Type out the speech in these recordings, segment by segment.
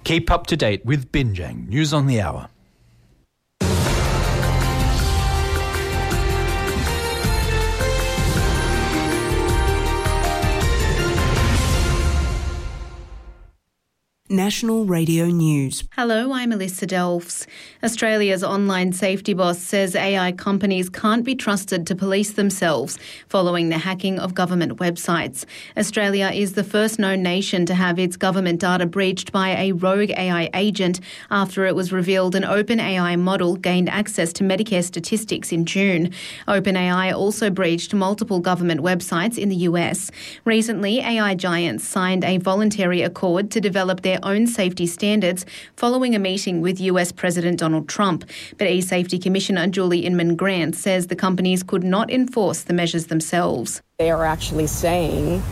Keep up to date with Binjang News on the Hour. National Radio News. Hello, I'm Alyssa Delves. Australia's online safety boss says AI companies can't be trusted to police themselves following the hacking of government websites. Australia is the first known nation to have its government data breached by a rogue AI agent after it was revealed an OpenAI model gained access to Medicare statistics in June. OpenAI also breached multiple government websites in the US. Recently, AI giants signed a voluntary accord to develop their own safety standards following a meeting with US President Donald Trump. But eSafety Commissioner Julie Inman-Grant says the companies could not enforce the measures themselves. They are actually saying,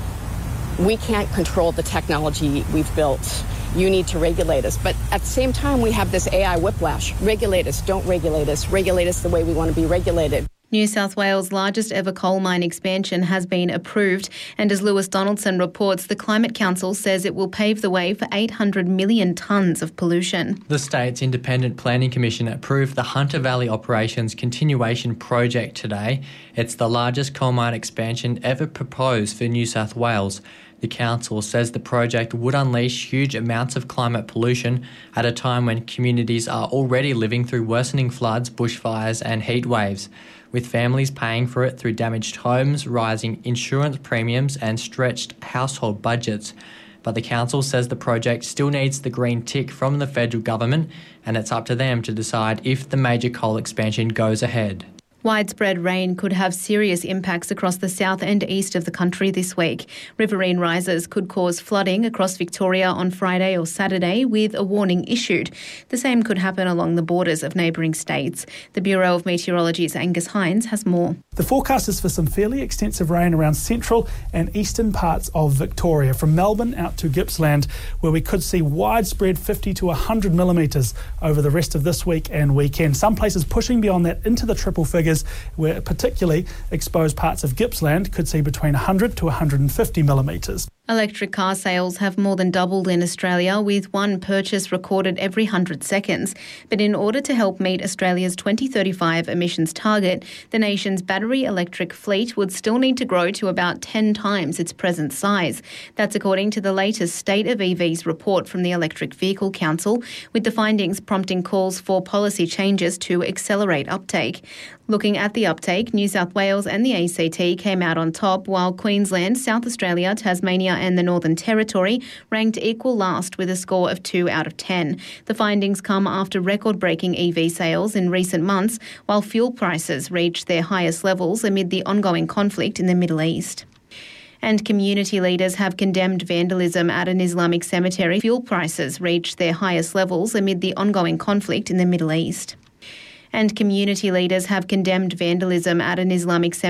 we can't control the technology we've built. You need to regulate us. But at the same time, we have this AI whiplash. Regulate us, don't regulate us. Regulate us the way we want to be regulated. New South Wales' largest ever coal mine expansion has been approved, and as Lewis Donaldson reports, the Climate Council says it will pave the way for 800 million tonnes of pollution. The state's Independent Planning Commission approved the Hunter Valley Operations Continuation Project today. It's the largest coal mine expansion ever proposed for New South Wales. The council says the project would unleash huge amounts of climate pollution at a time when communities are already living through worsening floods, bushfires and heat waves, with families paying for it through damaged homes, rising insurance premiums and stretched household budgets. But the council says the project still needs the green tick from the federal government, and it's up to them to decide if the major coal expansion goes ahead. Widespread rain could have serious impacts across the south and east of the country this week. Riverine rises could cause flooding across Victoria on Friday or Saturday, with a warning issued. The same could happen along the borders of neighbouring states. The Bureau of Meteorology's Angus Hines has more. The forecast is for some fairly extensive rain around central and eastern parts of Victoria, from Melbourne out to Gippsland, where we could see widespread 50 to 100 millimetres over the rest of this week and weekend. Some places pushing beyond that into the triple figures, where particularly exposed parts of Gippsland could see between 100 to 150 millimetres. Electric car sales have more than doubled in Australia, with one purchase recorded every 100 seconds. But in order to help meet Australia's 2035 emissions target, the nation's battery electric fleet would still need to grow to about 10 times its present size. That's according to the latest State of EVs report from the Electric Vehicle Council, with the findings prompting calls for policy changes to accelerate uptake. Looking at the uptake, New South Wales and the ACT came out on top, while Queensland, South Australia, Tasmania and the Northern Territory ranked equal last with a score of 2 out of 10. The findings come after record-breaking EV sales in recent months, while fuel prices reached their highest levels amid the ongoing conflict in the Middle East. And community leaders have condemned vandalism at an Islamic cemetery. Fuel prices reached their highest levels amid the ongoing conflict in the Middle East. And community leaders have condemned vandalism at an Islamic cemetery